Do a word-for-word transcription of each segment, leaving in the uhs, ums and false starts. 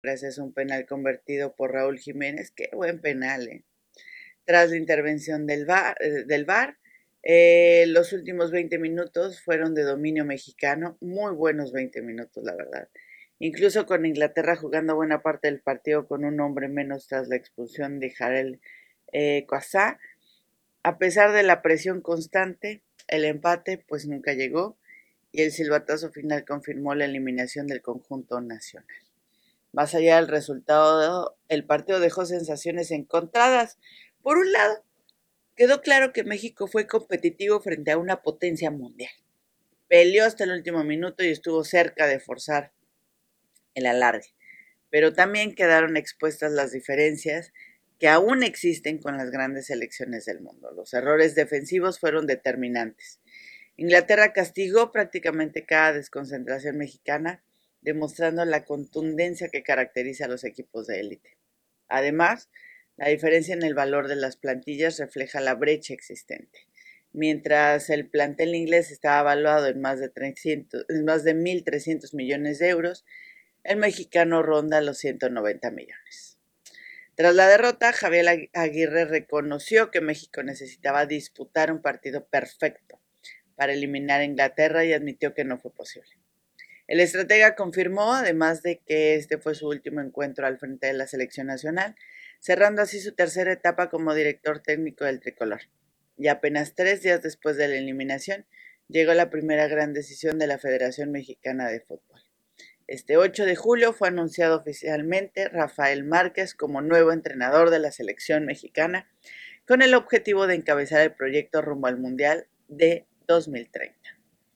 Gracias a un penal convertido por Raúl Jiménez. Qué buen penal, ¿eh? Tras la intervención del VAR, eh, del VAR eh, los últimos veinte minutos fueron de dominio mexicano, muy buenos veinte minutos, la verdad. Incluso con Inglaterra jugando buena parte del partido con un hombre menos tras la expulsión de Jarel eh, Quasá, a pesar de la presión constante, el empate pues nunca llegó y el silbatazo final confirmó la eliminación del conjunto nacional. Más allá del resultado, el partido dejó sensaciones encontradas. Por un lado, quedó claro que México fue competitivo frente a una potencia mundial. Peleó hasta el último minuto y estuvo cerca de forzar el alargue. Pero también quedaron expuestas las diferencias que aún existen con las grandes selecciones del mundo. Los errores defensivos fueron determinantes. Inglaterra castigó prácticamente cada desconcentración mexicana, demostrando la contundencia que caracteriza a los equipos de élite. Además, la diferencia en el valor de las plantillas refleja la brecha existente. Mientras el plantel inglés estaba evaluado en más de, trescientos, en más de mil trescientos millones de euros, el mexicano ronda los ciento noventa millones. Tras la derrota, Javier Aguirre reconoció que México necesitaba disputar un partido perfecto para eliminar a Inglaterra y admitió que no fue posible. El estratega confirmó, además de que este fue su último encuentro al frente de la selección nacional, cerrando así su tercera etapa como director técnico del tricolor. Y apenas tres días después de la eliminación, llegó la primera gran decisión de la Federación Mexicana de Fútbol. Este ocho de julio fue anunciado oficialmente Rafael Márquez como nuevo entrenador de la selección mexicana, con el objetivo de encabezar el proyecto rumbo al Mundial de dos mil treinta.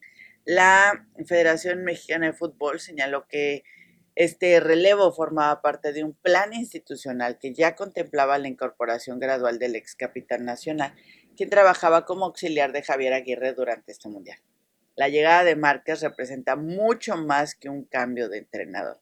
La Federación Mexicana de Fútbol señaló que este relevo formaba parte de un plan institucional que ya contemplaba la incorporación gradual del ex capitán nacional, quien trabajaba como auxiliar de Javier Aguirre durante este mundial. La llegada de Márquez representa mucho más que un cambio de entrenador.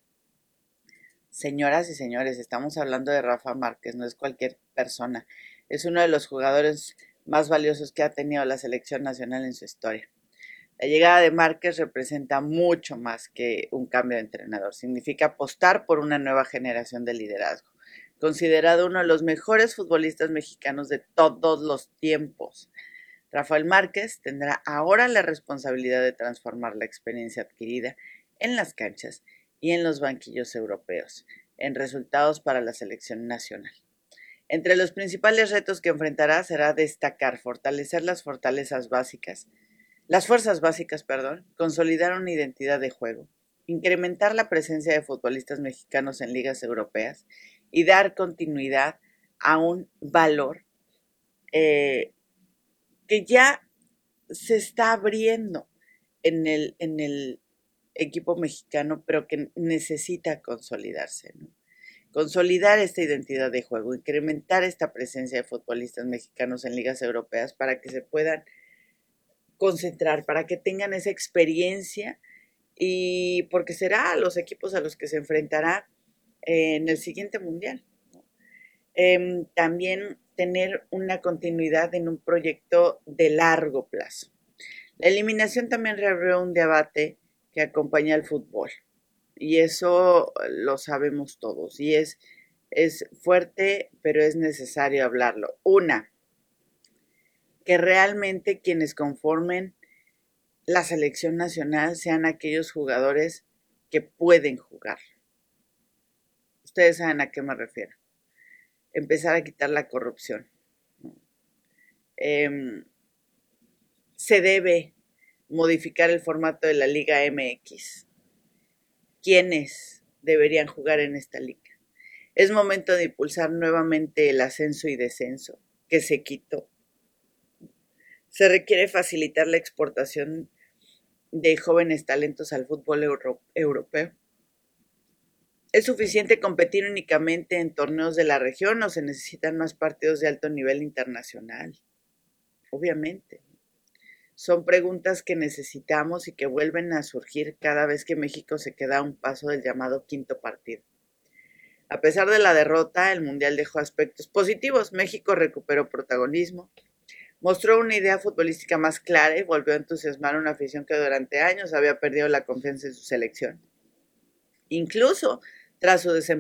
Señoras y señores, estamos hablando de Rafa Márquez, no es cualquier persona. Es uno de los jugadores más valiosos que ha tenido la selección nacional en su historia. La llegada de Márquez representa mucho más que un cambio de entrenador. Significa apostar por una nueva generación de liderazgo. Considerado uno de los mejores futbolistas mexicanos de todos los tiempos, Rafael Márquez tendrá ahora la responsabilidad de transformar la experiencia adquirida en las canchas y en los banquillos europeos en resultados para la selección nacional. Entre los principales retos que enfrentará será destacar, fortalecer las fortalezas básicas, las fuerzas básicas, perdón, consolidar una identidad de juego, incrementar la presencia de futbolistas mexicanos en ligas europeas y dar continuidad a un valor eh, que ya se está abriendo en el, en el equipo mexicano, pero que necesita consolidarse, ¿no? Consolidar esta identidad de juego, incrementar esta presencia de futbolistas mexicanos en ligas europeas para que se puedan concentrar, para que tengan esa experiencia y porque será los equipos a los que se enfrentará en el siguiente mundial, ¿no? Eh, también tener una continuidad en un proyecto de largo plazo. La eliminación también reabrió un debate que acompaña al fútbol y eso lo sabemos todos y es, es fuerte, pero es necesario hablarlo. Una, que realmente quienes conformen la selección nacional sean aquellos jugadores que pueden jugar. Ustedes saben a qué me refiero. Empezar a quitar la corrupción. Eh, se debe modificar el formato de la Liga M X. ¿Quiénes deberían jugar en esta liga? Es momento de impulsar nuevamente el ascenso y descenso que se quitó. Se requiere facilitar la exportación de jóvenes talentos al fútbol euro, europeo. ¿Es suficiente competir únicamente en torneos de la región o se necesitan más partidos de alto nivel internacional? Obviamente. Son preguntas que necesitamos y que vuelven a surgir cada vez que México se queda a un paso del llamado quinto partido. A pesar de la derrota, el Mundial dejó aspectos positivos. México recuperó protagonismo, mostró una idea futbolística más clara y volvió a entusiasmar a una afición que durante años había perdido la confianza en su selección. Incluso tras su desempeño